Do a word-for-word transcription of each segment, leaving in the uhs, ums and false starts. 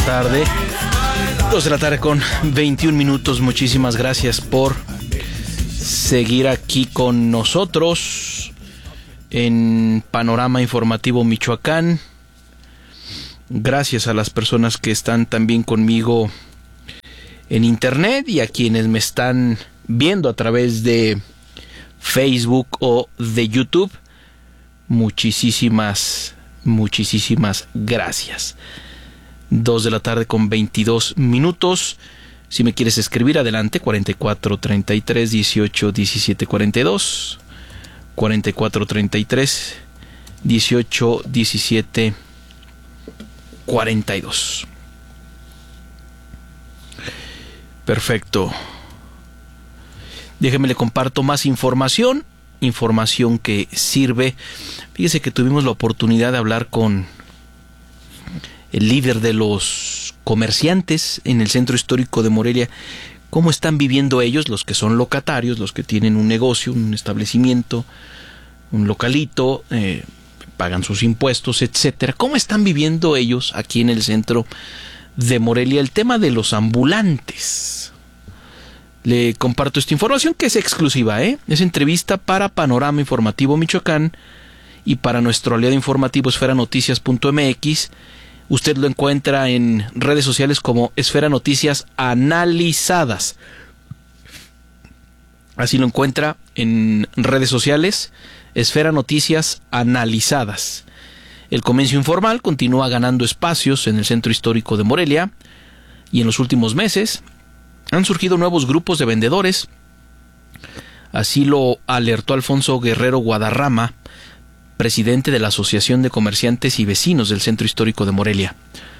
Tarde, dos de la tarde con veintiún minutos. Muchísimas gracias por seguir aquí con nosotros en Panorama Informativo Michoacán. Gracias a las personas que están también conmigo en internet y a quienes me están viendo a través de Facebook o de YouTube. Muchísimas, muchísimas gracias. Dos de la tarde con veintidós minutos. Si me quieres escribir, adelante. cuarenta y cuatro, treinta y tres, dieciocho, diecisiete, cuarenta y dos. cuarenta y cuatro, treinta y tres, dieciocho, diecisiete, cuarenta y dos. Perfecto. Déjeme le comparto más información. Información que sirve. Fíjese que tuvimos la oportunidad de hablar con el líder de los comerciantes en el centro histórico de Morelia. ¿Cómo están viviendo ellos, los que son locatarios, los que tienen un negocio, un establecimiento, un localito, eh, pagan sus impuestos, etcétera? ¿Cómo están viviendo ellos aquí en el centro de Morelia el tema de los ambulantes? Le comparto esta información que es exclusiva, ¿eh? Es entrevista para Panorama Informativo Michoacán y para nuestro aliado informativo esfera noticias punto m x. Usted lo encuentra en redes sociales como Esfera Noticias Analizadas. Así lo encuentra en redes sociales, Esfera Noticias Analizadas. El comercio informal continúa ganando espacios en el centro histórico de Morelia y en los últimos meses han surgido nuevos grupos de vendedores. Así lo alertó Alfonso Guerrero Guadarrama, presidente de la Asociación de Comerciantes y Vecinos del Centro Histórico de Morelia.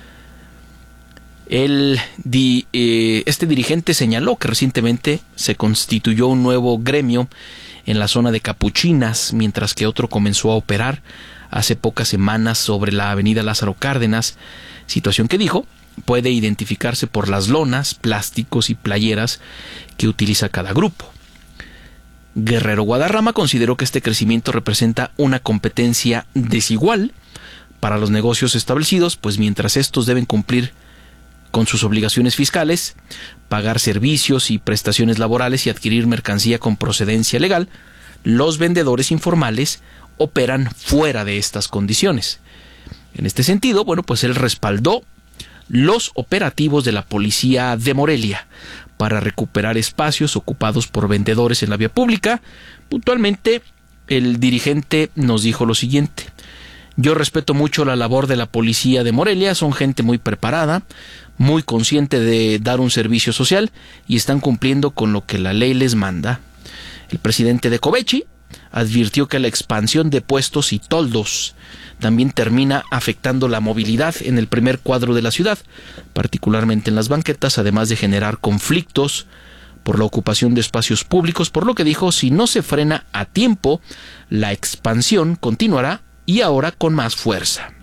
El, di, eh, este dirigente señaló que recientemente se constituyó un nuevo gremio en la zona de Capuchinas, mientras que otro comenzó a operar hace pocas semanas sobre la avenida Lázaro Cárdenas, situación que dijo puede identificarse por las lonas, plásticos y playeras que utiliza cada grupo. Guerrero Guadarrama consideró que este crecimiento representa una competencia desigual para los negocios establecidos, pues mientras estos deben cumplir con sus obligaciones fiscales, pagar servicios y prestaciones laborales y adquirir mercancía con procedencia legal, los vendedores informales operan fuera de estas condiciones. En este sentido, bueno, pues él respaldó los operativos de la policía de Morelia para recuperar espacios ocupados por vendedores en la vía pública. Puntualmente, el dirigente nos dijo lo siguiente: yo respeto mucho la labor de la policía de Morelia, son gente muy preparada, muy consciente de dar un servicio social y están cumpliendo con lo que la ley les manda. El presidente de Covechi advirtió que la expansión de puestos y toldos también termina afectando la movilidad en el primer cuadro de la ciudad, particularmente en las banquetas, además de generar conflictos por la ocupación de espacios públicos, por lo que dijo, si no se frena a tiempo, la expansión continuará y ahora con más fuerza.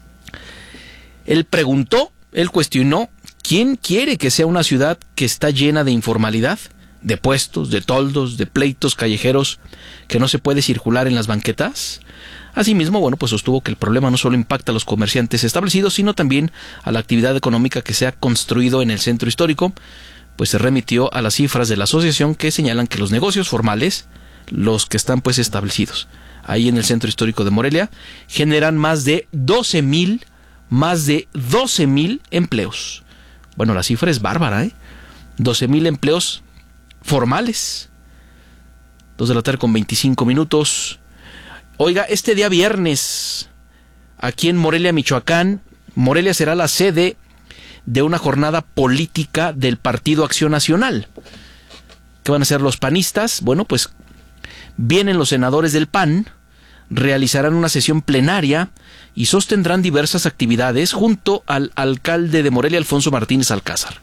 Él preguntó, él cuestionó, ¿quién quiere que sea una ciudad que está llena de informalidad, de puestos, de toldos, de pleitos callejeros, que no se puede circular en las banquetas? Asimismo, bueno, pues sostuvo que el problema no solo impacta a los comerciantes establecidos, sino también a la actividad económica que se ha construido en el centro histórico, pues se remitió a las cifras de la asociación que señalan que los negocios formales, los que están pues establecidos ahí en el centro histórico de Morelia, generan más de doce mil, más de doce mil empleos. Bueno, la cifra es bárbara, ¿eh? doce mil empleos formales. Dos de la tarde con veinticinco minutos. Oiga, este día viernes, aquí en Morelia, Michoacán, Morelia será la sede de una jornada política del Partido Acción Nacional. ¿Qué van a hacer los panistas? Bueno, pues vienen los senadores del P A N, realizarán una sesión plenaria y sostendrán diversas actividades junto al alcalde de Morelia, Alfonso Martínez Alcázar.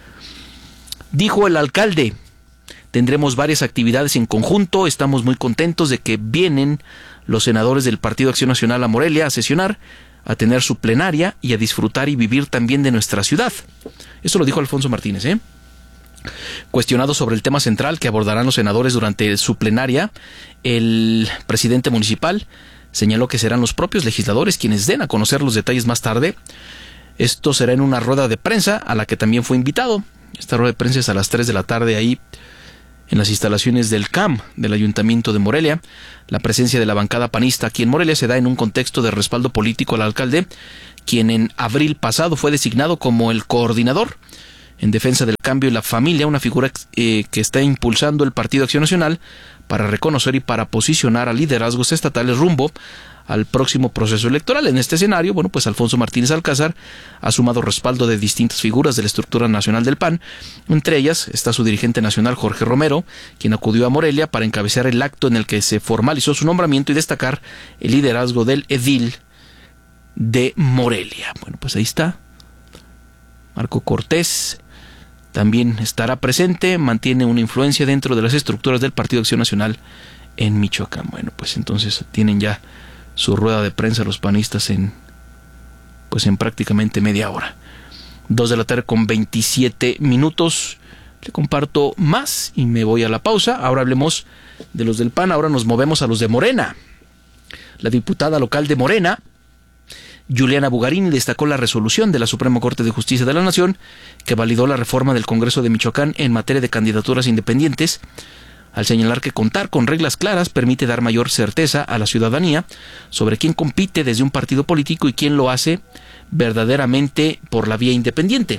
Dijo el alcalde: tendremos varias actividades en conjunto, estamos muy contentos de que vienen los senadores del Partido Acción Nacional a Morelia a sesionar, a tener su plenaria y a disfrutar y vivir también de nuestra ciudad. Eso lo dijo Alfonso Martínez, ¿eh? Cuestionado sobre el tema central que abordarán los senadores durante su plenaria, el presidente municipal señaló que serán los propios legisladores quienes den a conocer los detalles más tarde. Esto será en una rueda de prensa a la que también fue invitado. Esta rueda de prensa es a las tres de la tarde ahí en las instalaciones del C A M del Ayuntamiento de Morelia. La presencia de la bancada panista aquí en Morelia se da en un contexto de respaldo político al alcalde, quien en abril pasado fue designado como el coordinador en defensa del cambio y la familia, una figura eh, que está impulsando el Partido Acción Nacional para reconocer y para posicionar a liderazgos estatales rumbo al próximo proceso electoral. En este escenario, bueno, pues Alfonso Martínez Alcázar ha sumado respaldo de distintas figuras de la estructura nacional del P A N. Entre ellas está su dirigente nacional Jorge Romero, quien acudió a Morelia para encabezar el acto en el que se formalizó su nombramiento y destacar el liderazgo del edil de Morelia. Bueno, pues ahí está. Marco Cortés también estará presente, mantiene una influencia dentro de las estructuras del Partido Acción Nacional en Michoacán. Bueno, pues entonces tienen ya su rueda de prensa los panistas en pues en prácticamente media hora. Dos de la tarde con veintisiete minutos. Le comparto más y me voy a la pausa. Ahora hablemos de los del P A N, ahora nos movemos a los de Morena. La diputada local de Morena, Juliana Bugarini, destacó la resolución de la Suprema Corte de Justicia de la Nación que validó la reforma del Congreso de Michoacán en materia de candidaturas independientes, al señalar que contar con reglas claras permite dar mayor certeza a la ciudadanía sobre quién compite desde un partido político y quién lo hace verdaderamente por la vía independiente.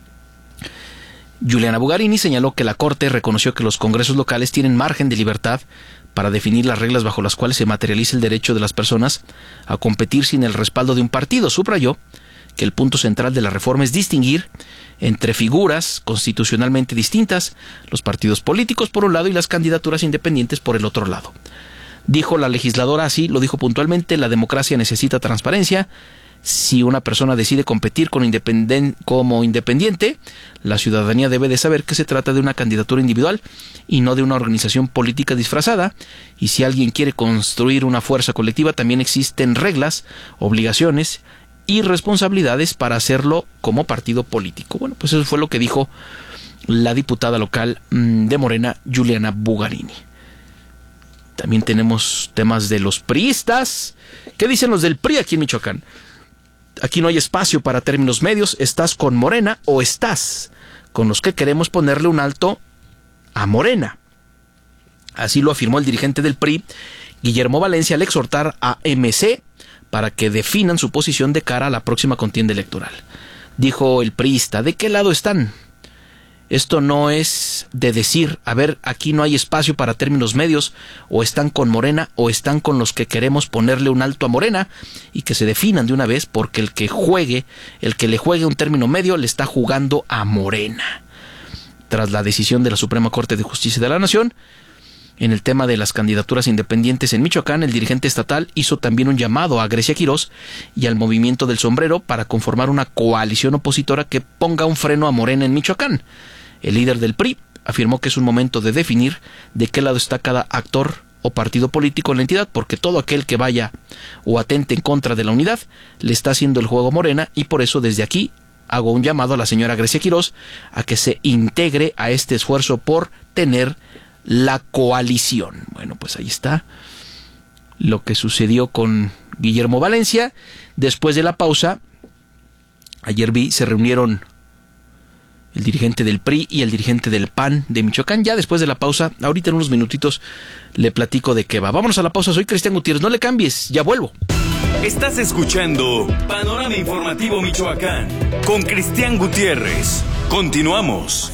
Juliana Bugarini señaló que la Corte reconoció que los congresos locales tienen margen de libertad para definir las reglas bajo las cuales se materializa el derecho de las personas a competir sin el respaldo de un partido. Subrayó que el punto central de la reforma es distinguir entre figuras constitucionalmente distintas, los partidos políticos por un lado y las candidaturas independientes por el otro lado. Dijo la legisladora, así lo dijo puntualmente, la democracia necesita transparencia. Si una persona decide competir con independen- como independiente, la ciudadanía debe de saber que se trata de una candidatura individual y no de una organización política disfrazada. Y si alguien quiere construir una fuerza colectiva, también existen reglas, obligaciones y responsabilidades para hacerlo como partido político. Bueno, pues eso fue lo que dijo la diputada local de Morena, Juliana Bugarini. También tenemos temas de los priistas. ¿Qué dicen los del P R I aquí en Michoacán? Aquí no hay espacio para términos medios. ¿Estás con Morena o estás con los que queremos ponerle un alto a Morena? Así lo afirmó el dirigente del P R I, Guillermo Valencia, al exhortar a M C para que definan su posición de cara a la próxima contienda electoral. Dijo el priista, ¿de qué lado están? Esto no es de decir, a ver, aquí no hay espacio para términos medios, o están con Morena o están con los que queremos ponerle un alto a Morena, y que se definan de una vez, porque el que juegue, el que le juegue un término medio le está jugando a Morena. Tras la decisión de la Suprema Corte de Justicia de la Nación, en el tema de las candidaturas independientes en Michoacán, el dirigente estatal hizo también un llamado a Grecia Quirós y al Movimiento del Sombrero para conformar una coalición opositora que ponga un freno a Morena en Michoacán. El líder del P R I afirmó que es un momento de definir de qué lado está cada actor o partido político en la entidad, porque todo aquel que vaya o atente en contra de la unidad le está haciendo el juego a Morena, y por eso desde aquí hago un llamado a la señora Grecia Quirós a que se integre a este esfuerzo por tener la coalición. Bueno, pues ahí está lo que sucedió con Guillermo Valencia. Después de la pausa, ayer vi, se reunieron el dirigente del P R I y el dirigente del P A N de Michoacán. Ya después de la pausa, ahorita en unos minutitos le platico de qué va. Vámonos a la pausa, soy Cristian Gutiérrez, no le cambies, ya vuelvo. Estás escuchando Panorama Informativo Michoacán con Cristian Gutiérrez. Continuamos.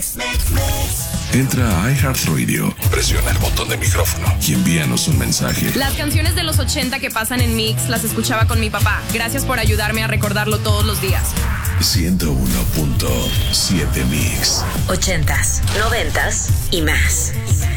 Entra a iHeartRadio, presiona el botón de micrófono y envíanos un mensaje. Las canciones de los ochenta que pasan en Mix las escuchaba con mi papá. Gracias por ayudarme a recordarlo todos los días. ciento uno punto siete Mix. Ochentas, noventas y más.